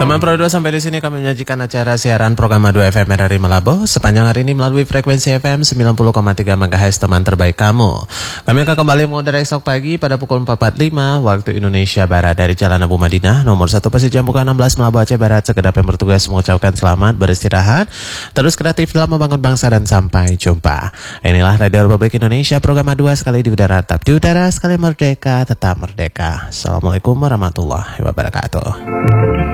Teman Pro 2, sampai di sini kami menyajikan acara siaran program Madu FM RRI Malabo sepanjang hari ini melalui frekuensi FM 90,3 MHz, teman terbaik kamu. Kami akan kembali mengudara esok pagi pada pukul 4.45 waktu Indonesia Barat dari Jalan Abu Madinah nomor 1 Persija Muka 16 Malabo Aceh Barat. Sekedap yang bertugas mengucapkan selamat beristirahat, terus kreatif dalam membangun bangsa, dan sampai jumpa. Inilah Radio Republik Indonesia, program Madu sekali di udara, tetap di udara, sekali merdeka, tetap merdeka. Assalamualaikum warahmatullahi wabarakatuh.